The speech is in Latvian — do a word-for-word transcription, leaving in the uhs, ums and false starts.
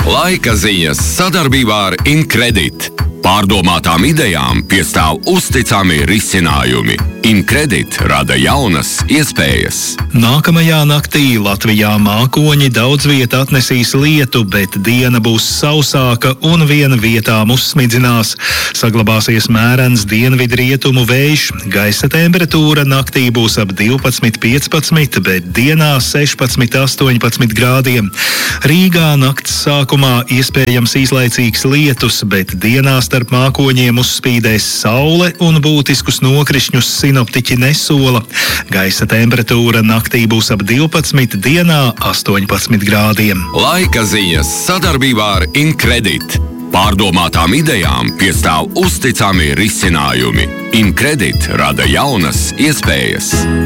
Laika ziņas sadarbībā ar Incredit. Pārdomātām idejām piestāv uzticami risinājumi. Incredit rada jaunas iespējas. Nākamajā naktī Latvijā mākoņi daudz viet atnesīs lietu, bet diena būs sausāka un viena vietām uzsmidzinās. Saglabāsies mērens dienvidrietumu vējš. Gaisa temperatūra naktī būs ap divpadsmit piecpadsmit, bet dienā sešpadsmit astoņpadsmit grādiem. Rīgā nakts sākumā iespējams īslaicīgs lietus, bet dienā starp mākoņiem uzspīdēs saule un būtiskus nokrišņus sinoptiķi nesola. Gaisa temperatūra naktī būs ap divpadsmit, dienā astoņpadsmit grādiem. Laika ziņas sadarbībā ar Incredit. Pārdomātām idejām piestāv uzticami risinājumi. Incredit rada jaunas iespējas.